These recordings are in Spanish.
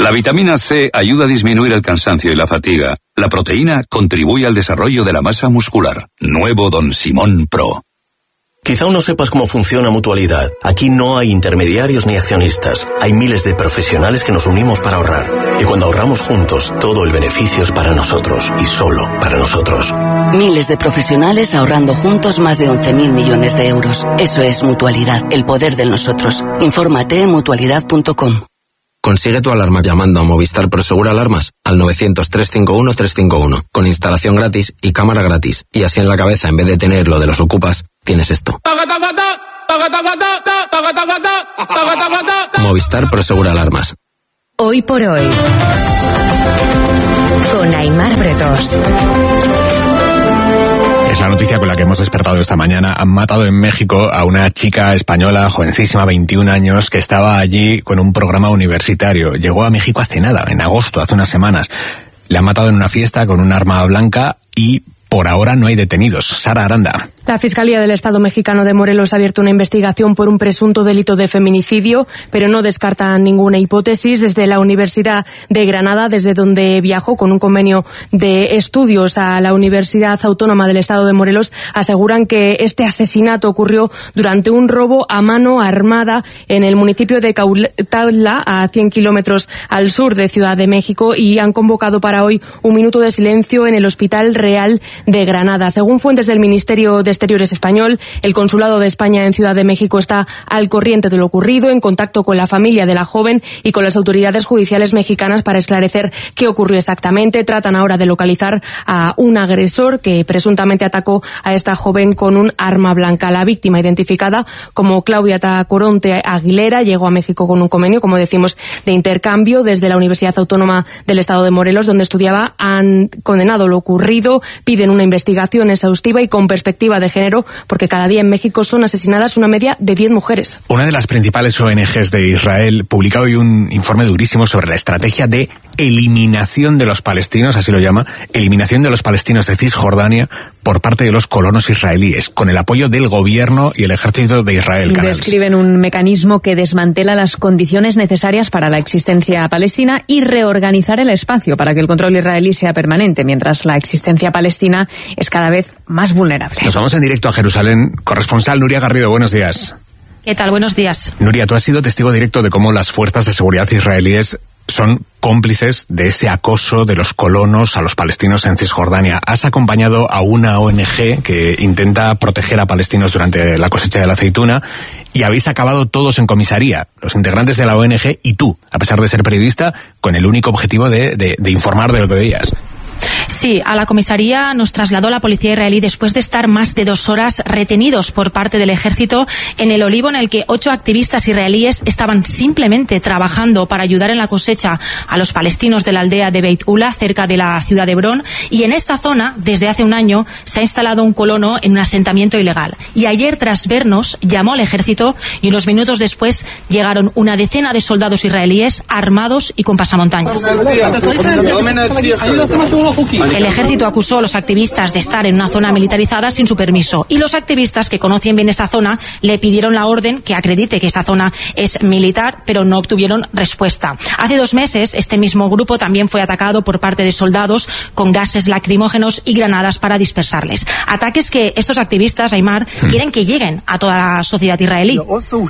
La vitamina C ayuda a disminuir el cansancio y la fatiga. La proteína contribuye al desarrollo de la masa muscular. Nuevo Don Simón Pro. Quizá aún no sepas cómo funciona Mutualidad. Aquí no hay intermediarios ni accionistas. Hay miles de profesionales que nos unimos para ahorrar. Y cuando ahorramos juntos, todo el beneficio es para nosotros y solo para nosotros. Miles de profesionales ahorrando juntos más de 11.000 millones de euros. Eso es Mutualidad, el poder del nosotros. Infórmate en mutualidad.com. Consigue tu alarma llamando a Movistar Prosegur Alarmas al 900-351-351, con instalación gratis y cámara gratis. Y así en la cabeza, en vez de tener lo de los ocupas, tienes esto. Movistar Prosegur Alarmas. Hoy por hoy, con Aimar Bretos. Es la noticia con la que hemos despertado esta mañana. Han matado en México a una chica española, jovencísima, 21 años, que estaba allí con un programa universitario. Llegó a México hace nada, en agosto, hace unas semanas. Le han matado en una fiesta con un arma blanca y por ahora no hay detenidos. Sara Aranda. La Fiscalía del Estado mexicano de Morelos ha abierto una investigación por un presunto delito de feminicidio, pero no descarta ninguna hipótesis. Desde la Universidad de Granada, desde donde viajó con un convenio de estudios a la Universidad Autónoma del Estado de Morelos, aseguran que este asesinato ocurrió durante un robo a mano armada en el municipio de Cuautla, a 100 kilómetros al sur de Ciudad de México, y han convocado para hoy un minuto de silencio en el Hospital Real de Granada. Según fuentes del Ministerio de Exteriores español, el Consulado de España en Ciudad de México está al corriente de lo ocurrido, en contacto con la familia de la joven y con las autoridades judiciales mexicanas para esclarecer qué ocurrió exactamente. Tratan ahora de localizar a un agresor que presuntamente atacó a esta joven con un arma blanca. La víctima, identificada como Claudia Tacoronte Aguilera, llegó a México con un convenio, como decimos, de intercambio desde la Universidad Autónoma del Estado de Morelos, donde estudiaba. Han condenado lo ocurrido, piden una investigación exhaustiva y con perspectiva de género, porque cada día en México son asesinadas una media de 10 mujeres. Una de las principales ONGs de Israel publica hoy un informe durísimo sobre la estrategia de eliminación de los palestinos, así lo llama, eliminación de los palestinos de Cisjordania por parte de los colonos israelíes, con el apoyo del gobierno y el ejército de Israel. Describen un mecanismo que desmantela las condiciones necesarias para la existencia palestina y reorganizar el espacio para que el control israelí sea permanente, mientras la existencia palestina es cada vez más vulnerable. Nos vamos en directo a Jerusalén. Corresponsal Nuria Garrido, buenos días. ¿Qué tal? Buenos días. Nuria, tú has sido testigo directo de cómo las fuerzas de seguridad israelíes son cómplices de ese acoso de los colonos a los palestinos en Cisjordania. Has acompañado a una ONG que intenta proteger a palestinos durante la cosecha de la aceituna y habéis acabado todos en comisaría, los integrantes de la ONG y tú, a pesar de ser periodista, con el único objetivo de informar de lo que veías. Sí, a la comisaría nos trasladó la policía israelí después de estar más de 2 horas retenidos por parte del ejército en el olivo en el que 8 activistas israelíes estaban simplemente trabajando para ayudar en la cosecha a los palestinos de la aldea de Beit Ula, cerca de la ciudad de Hebrón, y en esa zona, desde hace un año, se ha instalado un colono en un asentamiento ilegal. Y ayer, tras vernos, llamó al ejército y unos minutos después llegaron una decena de soldados israelíes armados y con pasamontañas. El ejército acusó a los activistas de estar en una zona militarizada sin su permiso, y los activistas, que conocen bien esa zona, le pidieron la orden que acredite que esa zona es militar, pero no obtuvieron respuesta. Hace 2 meses este mismo grupo también fue atacado por parte de soldados con gases lacrimógenos y granadas para dispersarles. Ataques que estos activistas, Aimar, quieren que lleguen a toda la sociedad israelí.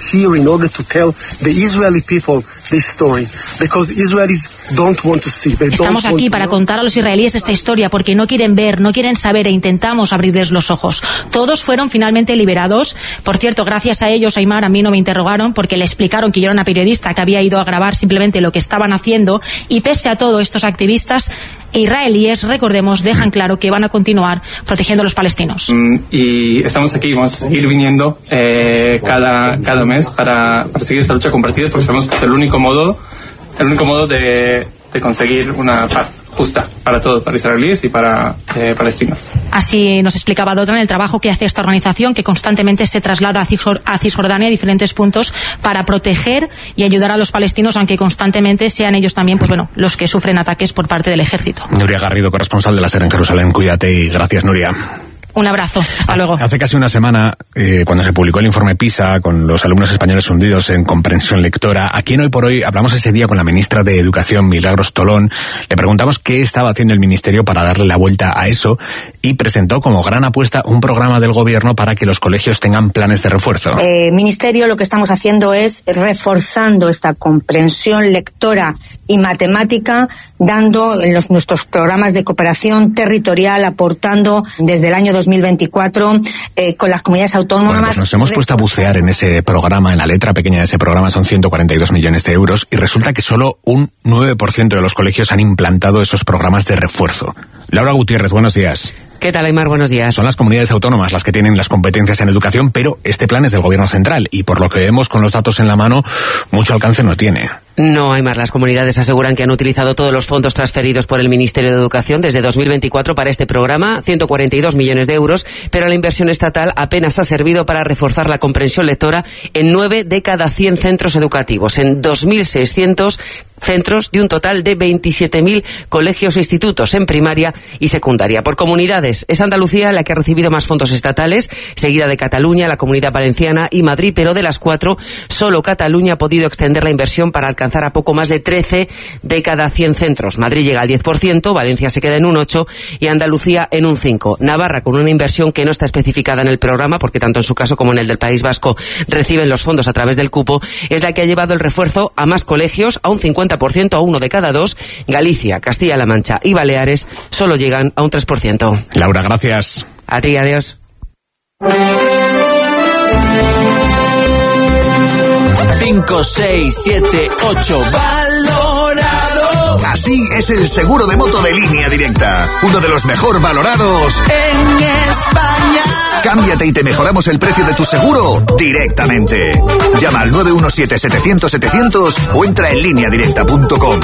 Estamos aquí para contar a los israelíes esta historia porque no quieren ver, no quieren saber, e intentamos abrirles los ojos. Todos fueron finalmente liberados. Por cierto, gracias a ellos, Aimar, a mí no me interrogaron porque le explicaron que yo era una periodista que había ido a grabar simplemente lo que estaban haciendo, y pese a todo, estos activistas israelíes, recordemos, dejan claro que van a continuar protegiendo a los palestinos. Y estamos aquí, vamos a seguir viniendo cada mes para seguir esta lucha compartida, porque sabemos que es el único modo de conseguir una paz justa para todos, para israelíes y para palestinos. Así nos explicaba Dotran el trabajo que hace esta organización, que constantemente se traslada a Cisjordania, a diferentes puntos, para proteger y ayudar a los palestinos, aunque constantemente sean ellos también, pues bueno, los que sufren ataques por parte del ejército. Nuria Garrido, corresponsal de la SER en Jerusalén. Cuídate y gracias, Nuria. Un abrazo. Hasta luego. Hace casi una semana, cuando se publicó el informe PISA con los alumnos españoles hundidos en comprensión lectora, aquí en Hoy por Hoy hablamos ese día con la ministra de Educación, Milagros Tolón. Le preguntamos qué estaba haciendo el Ministerio para darle la vuelta a eso y presentó como gran apuesta un programa del Gobierno para que los colegios tengan planes de refuerzo. Ministerio, lo que estamos haciendo es reforzando esta comprensión lectora y matemática, dando en nuestros programas de cooperación territorial, aportando desde el año 2024 con las comunidades autónomas. Bueno, pues nos hemos puesto a bucear en ese programa, en la letra pequeña de ese programa, son 142 millones de euros, y resulta que solo un 9% de los colegios han implantado esos programas de refuerzo. Laura Gutiérrez, buenos días. ¿Qué tal, Aymar? Buenos días. Son las comunidades autónomas las que tienen las competencias en educación, pero este plan es del Gobierno central y por lo que vemos con los datos en la mano, mucho alcance no tiene. No, Aymar, las comunidades aseguran que han utilizado todos los fondos transferidos por el Ministerio de Educación desde 2024 para este programa, 142 millones de euros, pero la inversión estatal apenas ha servido para reforzar la comprensión lectora en 9 de cada 100 centros educativos, en 2.600 centros de un total de 27.000 colegios e institutos en primaria y secundaria. Por comunidades, es Andalucía la que ha recibido más fondos estatales, seguida de Cataluña, la Comunidad Valenciana y Madrid, pero de las 4, solo Cataluña ha podido extender la inversión para alcanzar a poco más de 13 de cada 100 centros. Madrid llega al 10%, Valencia se queda en un 8% y Andalucía en un 5%. Navarra, con una inversión que no está especificada en el programa, porque tanto en su caso como en el del País Vasco reciben los fondos a través del cupo, es la que ha llevado el refuerzo a más colegios, a un 50%, a 1 de cada 2. Galicia, Castilla-La Mancha y Baleares solo llegan a un 3%. Laura, gracias. A ti, adiós. 5, 6, 7, 8, valorado. Así es el seguro de moto de Línea Directa, uno de los mejor valorados en España. Cámbiate y te mejoramos el precio de tu seguro directamente. Llama al 917-700-700 o entra en lineadirecta.com.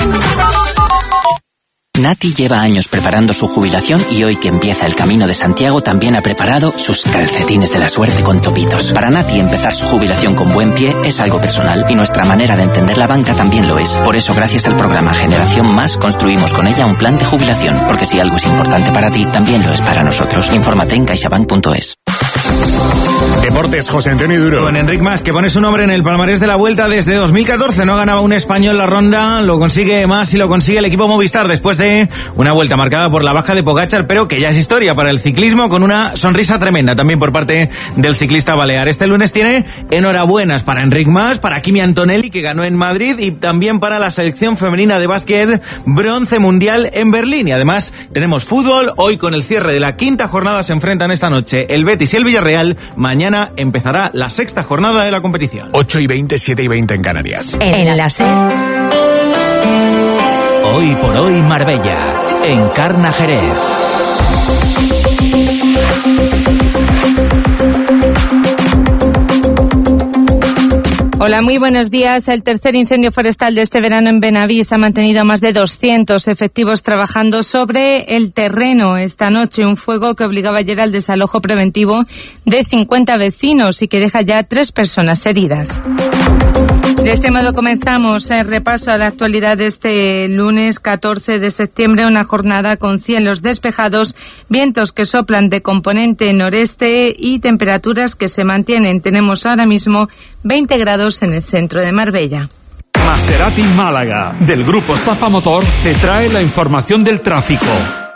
Nati lleva años preparando su jubilación y hoy que empieza el Camino de Santiago también ha preparado sus calcetines de la suerte con topitos. Para Nati empezar su jubilación con buen pie es algo personal y nuestra manera de entender la banca también lo es. Por eso gracias al programa Generación Más construimos con ella un plan de jubilación, porque si algo es importante para ti, también lo es para nosotros. Infórmate en caixabank.es. Deportes, José Antonio Duro. Con Enric Mas, que pone su nombre en el palmarés de la Vuelta desde 2014. No ganaba un español la ronda, lo consigue Mas y lo consigue el equipo Movistar después de una vuelta marcada por la baja de Pogačar, pero que ya es historia para el ciclismo, con una sonrisa tremenda también por parte del ciclista balear. Este lunes tiene enhorabuenas para Enric Mas, para Kimi Antonelli, que ganó en Madrid, y también para la selección femenina de básquet, bronce mundial en Berlín. Y además tenemos fútbol. Hoy, con el cierre de la 5ª jornada, se enfrentan esta noche el Betis y el Villarreal. Mañana empezará la 6ª jornada de la competición. 8:20, 7:20 en Canarias. En la SER. Hoy por Hoy Marbella, Encarna Jerez. Hola, muy buenos días. El tercer incendio forestal de este verano en Benavís ha mantenido a más de 200 efectivos trabajando sobre el terreno. Esta noche un fuego que obligaba ayer al desalojo preventivo de 50 vecinos y que deja ya 3 personas heridas. De este modo comenzamos el repaso a la actualidad de este lunes 14 de septiembre, una jornada con cielos despejados, vientos que soplan de componente noreste y temperaturas que se mantienen. Tenemos ahora mismo 20 grados en el centro de Marbella. Maserati Málaga, del grupo Safa Motor, te trae la información del tráfico.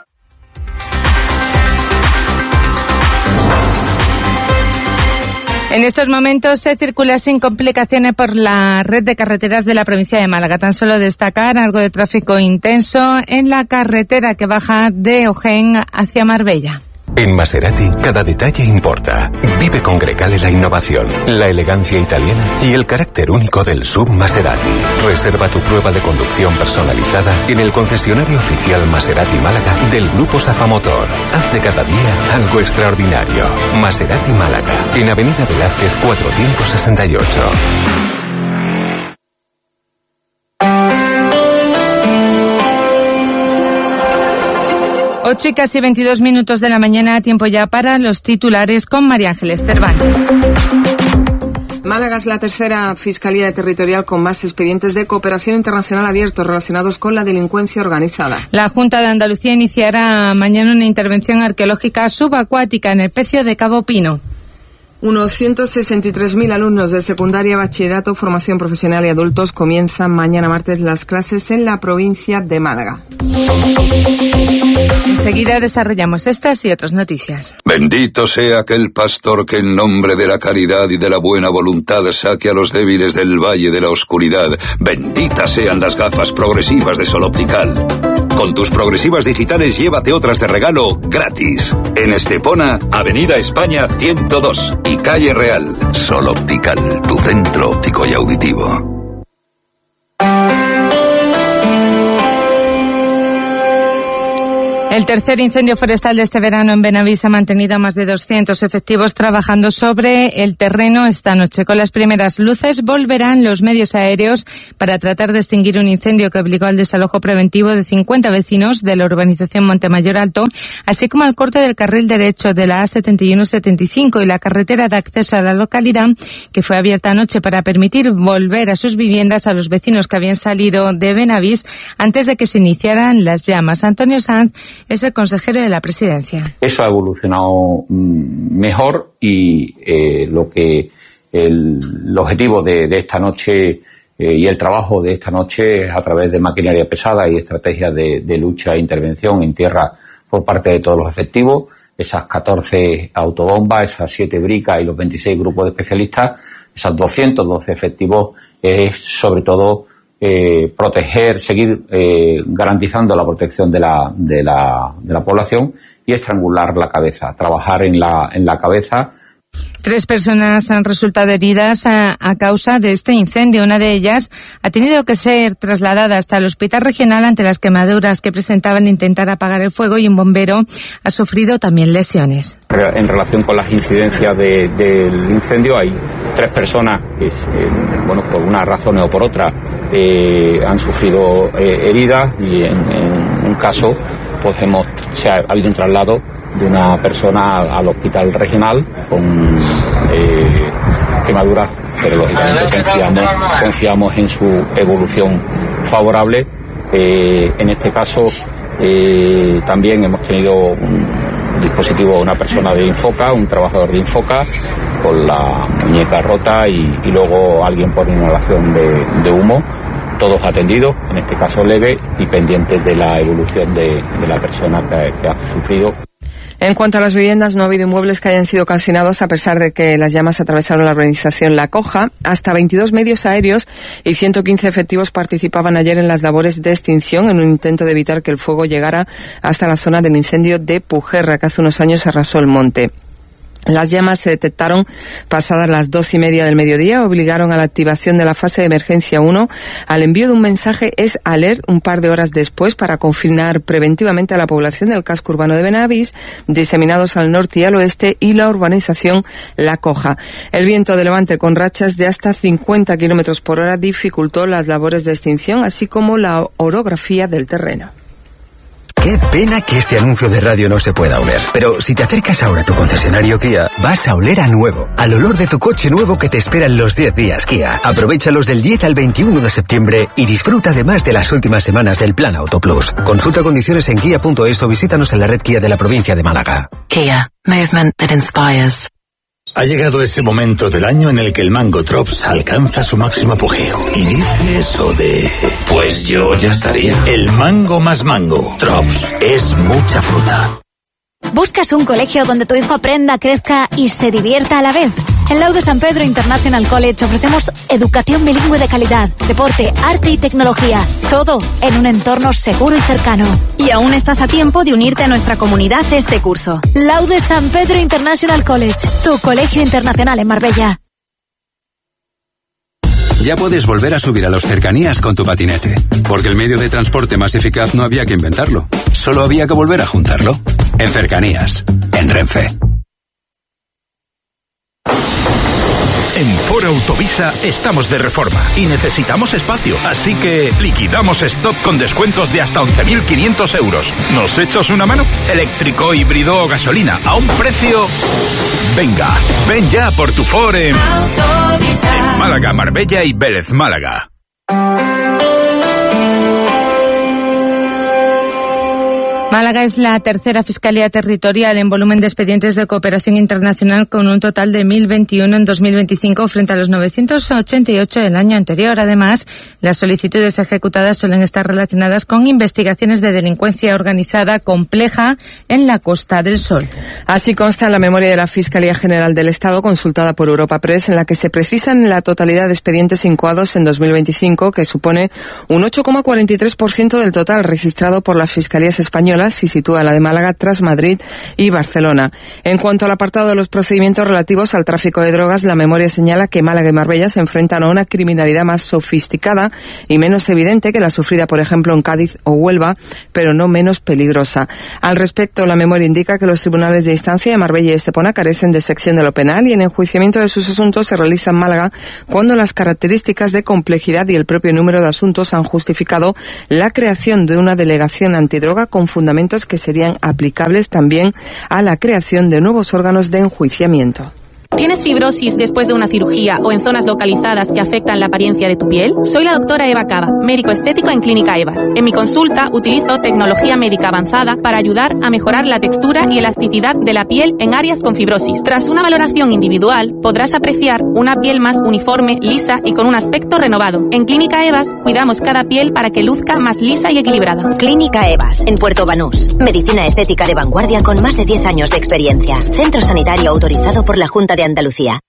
En estos momentos se circula sin complicaciones por la red de carreteras de la provincia de Málaga. Tan solo destacar algo de tráfico intenso en la carretera que baja de Ojén hacia Marbella. En Maserati, cada detalle importa. Vive con Grecale la innovación, la elegancia italiana y el carácter único del SUV Maserati. Reserva tu prueba de conducción personalizada en el concesionario oficial Maserati Málaga del Grupo Safa Motor. Haz de cada día algo extraordinario. Maserati Málaga, en Avenida Velázquez 468. 8 y casi 22 minutos de la mañana, tiempo ya para los titulares con María Ángeles Cervantes. Málaga es la tercera fiscalía territorial con más expedientes de cooperación internacional abiertos relacionados con la delincuencia organizada. La Junta de Andalucía iniciará mañana una intervención arqueológica subacuática en el pecio de Cabo Pino. Unos 163.000 alumnos de secundaria, bachillerato, formación profesional y adultos comienzan mañana martes las clases en la provincia de Málaga. Enseguida desarrollamos estas y otras noticias. Bendito sea aquel pastor que en nombre de la caridad y de la buena voluntad saque a los débiles del valle de la oscuridad. Benditas sean las gafas progresivas de Sol Optical. Con tus progresivas digitales llévate otras de regalo gratis. En Estepona, Avenida España 102 y Calle Real. Sol Optical, tu centro óptico y auditivo. El tercer incendio forestal de este verano en Benavís ha mantenido a más de 200 efectivos trabajando sobre el terreno esta noche. Con las primeras luces volverán los medios aéreos para tratar de extinguir un incendio que obligó al desalojo preventivo de 50 vecinos de la urbanización Montemayor Alto, así como al corte del carril derecho de la A71-75 y la carretera de acceso a la localidad, que fue abierta anoche para permitir volver a sus viviendas a los vecinos que habían salido de Benavís antes de que se iniciaran las llamas. Antonio Sanz es el consejero de la Presidencia. Eso ha evolucionado mejor y el objetivo de esta noche y el trabajo de esta noche es a través de maquinaria pesada y estrategias de lucha e intervención en tierra por parte de todos los efectivos, esas 14 autobombas, esas 7 bricas y los 26 grupos de especialistas, esas 212 efectivos, es sobre todo proteger, seguir garantizando la protección de la población y estrangular la cabeza, trabajar en la cabeza. 3 personas han resultado heridas a causa de este incendio. Una de ellas ha tenido que ser trasladada hasta el hospital regional ante las quemaduras que presentaba al intentar apagar el fuego, y un bombero ha sufrido también lesiones. En relación con las incidencias del incendio, hay 3 personas que, por una razón o por otra, han sufrido heridas, y en un caso pues ha habido un traslado de una persona al hospital regional con quemaduras, pero lógicamente confiamos en su evolución favorable. En este caso también hemos tenido un dispositivo, una persona de Infoca, un trabajador de Infoca con la muñeca rota y luego alguien por inhalación de humo. Todos atendidos, en este caso leve, y pendientes de la evolución de la persona que ha sufrido. En cuanto a las viviendas, no ha habido inmuebles que hayan sido calcinados a pesar de que las llamas atravesaron la urbanización La Coja. Hasta 22 medios aéreos y 115 efectivos participaban ayer en las labores de extinción en un intento de evitar que el fuego llegara hasta la zona del incendio de Pujerra, que hace unos años arrasó el monte. Las llamas se detectaron pasadas las 12:30 del mediodía, obligaron a la activación de la fase de emergencia 1, al envío de un mensaje Es Alert un par de horas después para confinar preventivamente a la población del casco urbano de Benavís, diseminados al norte y al oeste, y la urbanización La Coja. El viento de levante con rachas de hasta 50 kilómetros por hora dificultó las labores de extinción, así como la orografía del terreno. Qué pena que este anuncio de radio no se pueda oler. Pero si te acercas ahora a tu concesionario Kia, vas a oler a nuevo. Al olor de tu coche nuevo que te espera en los 10 días Kia. Aprovéchalos del 10 al 21 de septiembre y disfruta además de las últimas semanas del Plan Auto Plus. Consulta condiciones en kia.es o visítanos en la red Kia de la provincia de Málaga. Kia. Movement that inspires. Ha llegado ese momento del año en el que el mango Drops alcanza su máximo apogeo. Y dice eso de... Pues yo ya estaría. El mango más mango. Drops es mucha fruta. ¿Buscas un colegio donde tu hijo aprenda, crezca y se divierta a la vez? En Laude San Pedro International College ofrecemos educación bilingüe de calidad, deporte, arte y tecnología. Todo en un entorno seguro y cercano. Y aún estás a tiempo de unirte a nuestra comunidad este curso. Laude San Pedro International College, tu colegio internacional en Marbella. Ya puedes volver a subir a los cercanías con tu patinete, porque el medio de transporte más eficaz no había que inventarlo, solo había que volver a juntarlo. En Cercanías, en Renfe. En Ford Autovisa estamos de reforma y necesitamos espacio, así que liquidamos stock con descuentos de hasta 11.500 euros. ¿Nos echas una mano? Eléctrico, híbrido o gasolina, a un precio... Venga, ven ya por tu Ford en Málaga, Marbella y Vélez Málaga. Málaga es la tercera fiscalía territorial en volumen de expedientes de cooperación internacional, con un total de 1.021 en 2025 frente a los 988 del año anterior. Además, las solicitudes ejecutadas suelen estar relacionadas con investigaciones de delincuencia organizada compleja en la Costa del Sol. Así consta en la memoria de la Fiscalía General del Estado, consultada por Europa Press, en la que se precisan la totalidad de expedientes incoados en 2025, que supone un 8,43% del total registrado por las fiscalías españolas, y sitúa la de Málaga tras Madrid y Barcelona. En cuanto al apartado de los procedimientos relativos al tráfico de drogas, la memoria señala que Málaga y Marbella se enfrentan a una criminalidad más sofisticada y menos evidente que la sufrida, por ejemplo, en Cádiz o Huelva, pero no menos peligrosa. Al respecto, la memoria indica que los tribunales de instancia de Marbella y Estepona carecen de sección de lo penal y el enjuiciamiento de sus asuntos se realiza en Málaga cuando las características de complejidad y el propio número de asuntos han justificado la creación de una delegación antidroga con fundamentos que serían aplicables también a la creación de nuevos órganos de enjuiciamiento. ¿Tienes fibrosis después de una cirugía o en zonas localizadas que afectan la apariencia de tu piel? Soy la doctora Eva Cava, médico estético en Clínica Evas. En mi consulta utilizo tecnología médica avanzada para ayudar a mejorar la textura y elasticidad de la piel en áreas con fibrosis. Tras una valoración individual, podrás apreciar una piel más uniforme, lisa y con un aspecto renovado. En Clínica Evas cuidamos cada piel para que luzca más lisa y equilibrada. Clínica Evas, en Puerto Banús. Medicina estética de vanguardia con más de 10 años de experiencia. Centro sanitario autorizado por la Junta de Andalucía.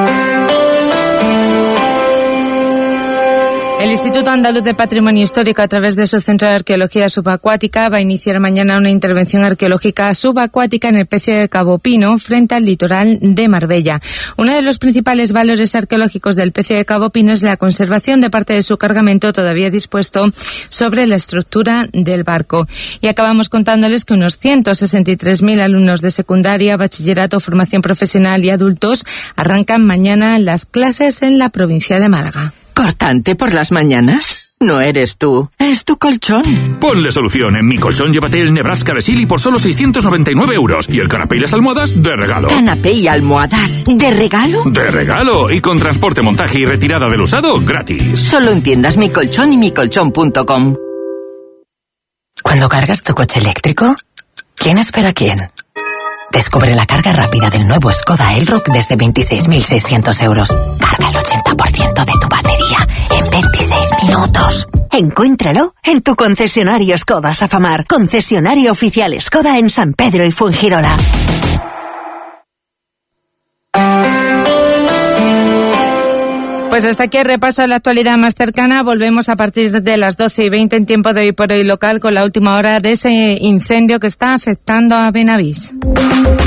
El Instituto Andaluz de Patrimonio Histórico, a través de su Centro de Arqueología Subacuática, va a iniciar mañana una intervención arqueológica subacuática en el pecio de Cabo Pino, frente al litoral de Marbella. Uno de los principales valores arqueológicos del pecio de Cabo Pino es la conservación de parte de su cargamento todavía dispuesto sobre la estructura del barco. Y acabamos contándoles que unos 163.000 alumnos de secundaria, bachillerato, formación profesional y adultos arrancan mañana las clases en la provincia de Málaga. ¿Cortante por las mañanas? No eres tú, es tu colchón. Ponle solución. En Mi Colchón llévate el Nebraska de Silly por solo 699 euros y el canapé y las almohadas de regalo. ¿Canapé y almohadas de regalo? ¡De regalo! Y con transporte, montaje y retirada del usado gratis. Solo en tiendas Mi Colchón y micolchón.com. Cuando cargas tu coche eléctrico, ¿quién espera a quién? Descubre la carga rápida del nuevo Skoda Elroq desde 26.600 euros. Carga el 80% de tu batería en 26 minutos. Encuéntralo en tu concesionario Skoda Safamar. Concesionario oficial Skoda en San Pedro y Fuengirola. Pues hasta aquí el repaso de la actualidad más cercana. Volvemos a partir de las 12:20 en tiempo de Hoy por Hoy local con la última hora de ese incendio que está afectando a Benavís.